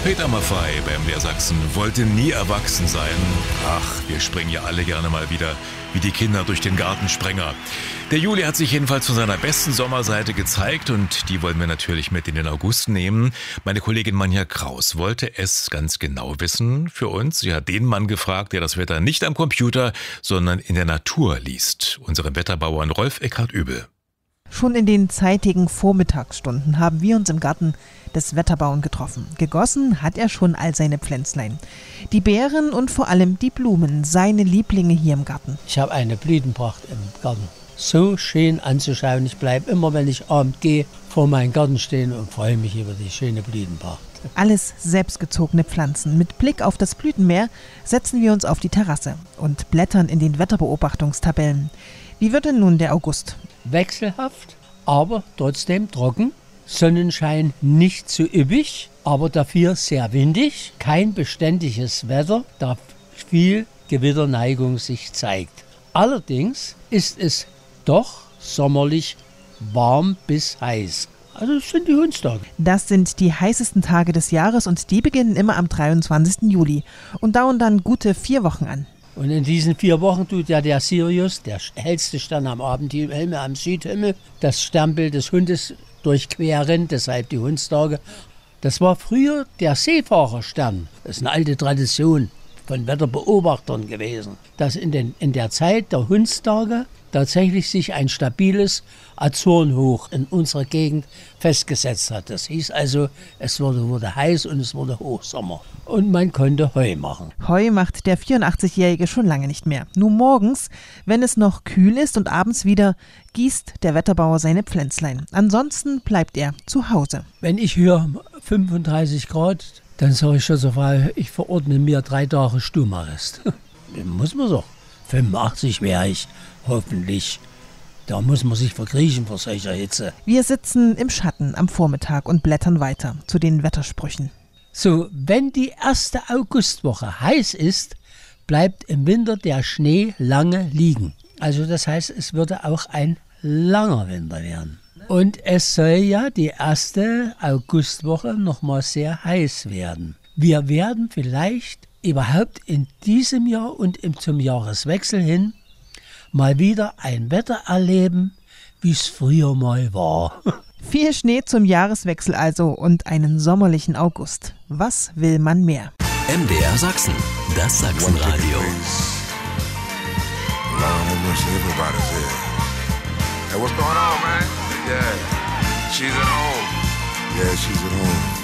Peter Maffay bei MDR Sachsen wollte nie erwachsen sein. Ach, wir springen ja alle gerne mal wieder wie die Kinder durch den Gartensprenger. Der Juli hat sich jedenfalls von seiner besten Sommerseite gezeigt und die wollen wir natürlich mit in den August nehmen. Meine Kollegin Manja Kraus wollte es ganz genau wissen für uns. Sie hat den Mann gefragt, der das Wetter nicht am Computer, sondern in der Natur liest. Unseren Wetterbauern Rolf Eckhard Übel. Schon in den zeitigen Vormittagsstunden haben wir uns im Garten des Wetterbauern getroffen. Gegossen hat er schon all seine Pflänzlein. Die Beeren und vor allem die Blumen, seine Lieblinge hier im Garten. Ich habe eine Blütenpracht im Garten. So schön anzuschauen. Ich bleibe immer, wenn ich abends gehe, vor meinem Garten stehen und freue mich über die schöne Blütenpracht. Alles selbstgezogene Pflanzen. Mit Blick auf das Blütenmeer setzen wir uns auf die Terrasse und blättern in den Wetterbeobachtungstabellen. Wie wird denn nun der August? Wechselhaft, aber trotzdem trocken. Sonnenschein nicht zu üppig, aber dafür sehr windig. Kein beständiges Wetter, da viel Gewitterneigung sich zeigt. Allerdings ist es doch sommerlich warm bis heiß. Also das sind die Hundstage. Das sind die heißesten Tage des Jahres und die beginnen immer am 23. Juli und dauern dann gute 4 Wochen an. Und in diesen 4 Wochen tut ja der Sirius, der hellste Stern am Abendhimmel, am Südhimmel, das Sternbild des Hundes durchqueren, deshalb die Hundstage. Das war früher der Seefahrerstern. Das ist eine alte Tradition von Wetterbeobachtern gewesen, dass in der Zeit der Hundstage tatsächlich sich ein stabiles Azorenhoch in unserer Gegend festgesetzt hat. Das hieß also, es wurde heiß und es wurde Hochsommer. Und man konnte Heu machen. Heu macht der 84-Jährige schon lange nicht mehr. Nur morgens, wenn es noch kühl ist und abends wieder, gießt der Wetterbauer seine Pflänzlein. Ansonsten bleibt er zu Hause. Wenn ich höre 35 Grad, dann sage ich schon zur Frau, ich verordne mir 3 Tage Stubenarrest. Muss man doch. 85 wäre ich, hoffentlich. Da muss man sich verkriechen vor solcher Hitze. Wir sitzen im Schatten am Vormittag und blättern weiter zu den Wettersprüchen. So, wenn die erste Augustwoche heiß ist, bleibt im Winter der Schnee lange liegen. Also das heißt, es würde auch ein langer Winter werden. Und es soll ja die erste Augustwoche nochmal sehr heiß werden. Wir werden vielleicht überhaupt in diesem Jahr und zum Jahreswechsel hin mal wieder ein Wetter erleben, wie es früher mal war. Viel Schnee zum Jahreswechsel also und einen sommerlichen August. Was will man mehr? MDR Sachsen, das Sachsenradio. Hey, what's going on, man? Yeah, she's at home. Yeah, she's at home.